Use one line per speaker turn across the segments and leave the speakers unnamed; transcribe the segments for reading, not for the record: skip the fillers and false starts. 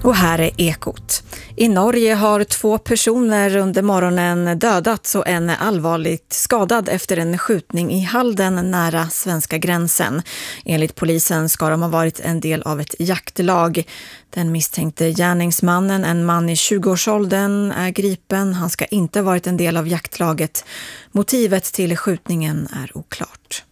Och här är Ekot. I Norge har 2 personer under morgonen dödats och en allvarligt skadad efter en skjutning i Halden nära svenska gränsen. Enligt polisen ska de ha varit en del av ett jaktlag. Den misstänkte gärningsmannen, en man i 20-årsåldern, är gripen. Han ska inte ha varit en del av jaktlaget. Motivet till skjutningen är oklart.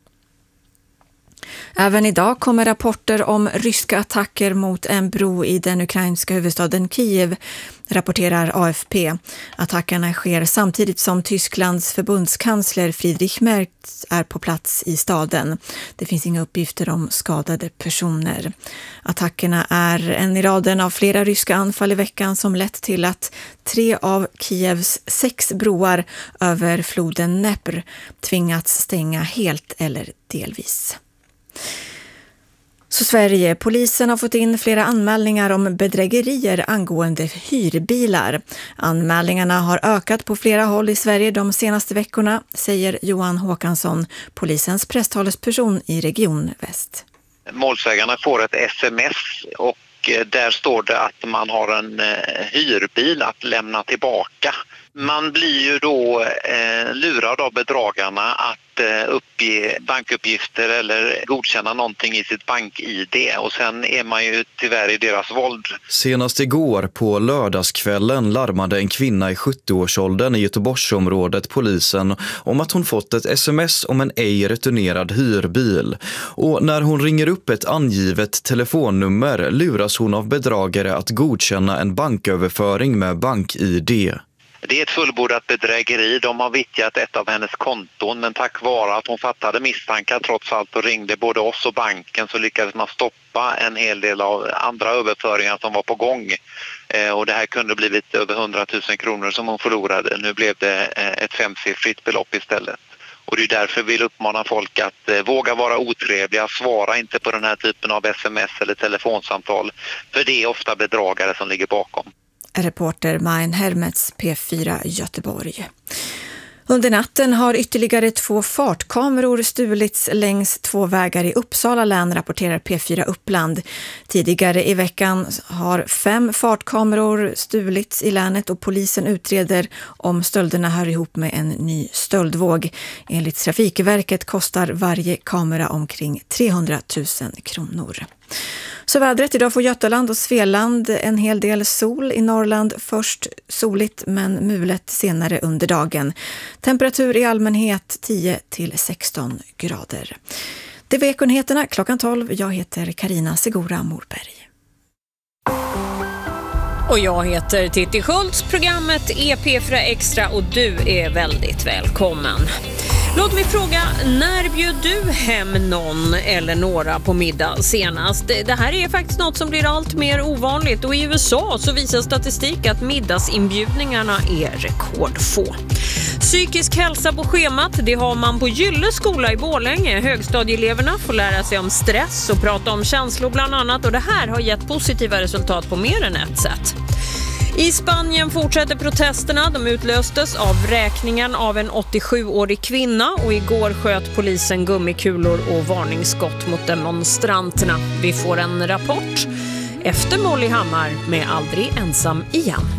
Även idag kommer rapporter om ryska attacker mot en bro i den ukrainska huvudstaden Kiev, rapporterar AFP. Attackerna sker samtidigt som Tysklands förbundskansler Friedrich Merz är på plats i staden. Det finns inga uppgifter om skadade personer. Attackerna är en i raden av flera ryska anfall i veckan som lett till att 3 av Kievs 6 broar över floden Dnepr tvingats stänga helt eller delvis. Så Sverige, polisen har fått in flera anmälningar om bedrägerier angående hyrbilar. Anmälningarna har ökat på flera håll i Sverige de senaste veckorna, säger Johan Håkansson, polisens presstalesperson i Region Väst.
Målsägarna får ett sms och där står det att man har en hyrbil att lämna tillbaka. Man blir ju då lurad av bedragarna att uppge bankuppgifter eller godkänna någonting i sitt bank-ID och sen är man ju tyvärr i deras våld.
Senast igår på lördagskvällen larmade en kvinna i 70-årsåldern i Göteborgsområdet polisen om att hon fått ett sms om en ej returnerad hyrbil. Och när hon ringer upp ett angivet telefonnummer luras hon av bedragare att godkänna en banköverföring med bank-ID.
Det är ett fullbordat bedrägeri. De har vittjat ett av hennes konton, men tack vare att hon fattade misstankar trots allt och ringde både oss och banken så lyckades man stoppa en hel del av andra överföringar som var på gång. Och det här kunde blivit över 100 000 kronor som hon förlorade. Nu blev det ett 5-siffrigt belopp istället. Och det är därför vi vill uppmana folk att våga vara otrevliga, svara inte på den här typen av sms eller telefonsamtal. För det är ofta bedragare som ligger bakom.
Reporter Main Hermets, P4 Göteborg. Under natten har ytterligare 2 fartkameror stulits längs 2 vägar i Uppsala län, rapporterar P4 Uppland. Tidigare i veckan har 5 fartkameror stulits i länet och polisen utreder om stölderna hör ihop med en ny stöldvåg. Enligt Trafikverket kostar varje kamera omkring 300 000 kronor. Så vädret idag får Götaland och Svealand en hel del sol. I Norrland först soligt men mulet senare under dagen. Temperatur i allmänhet 10-16 grader. Det var Ekonheterna klockan 12. Jag heter Carina Segura Morberg.
Och jag heter Titti Schultz. Programmet är P4 Extra och du är väldigt välkommen. Låt mig fråga, när bjöd du hem någon eller några på middag senast? Det här är faktiskt något som blir allt mer ovanligt och i USA så visar statistik att middagsinbjudningarna är rekordfå. Psykisk hälsa på schemat, det har man på Gylle skola i Borlänge. Högstadieeleverna får lära sig om stress och prata om känslor bland annat och det här har gett positiva resultat på mer än ett sätt. I Spanien fortsätter protesterna. De utlöstes av räkningen av en 87-årig kvinna och igår sköt polisen gummikulor och varningsskott mot demonstranterna. Vi får en rapport efter Molly Hammar med Aldrig ensam igen.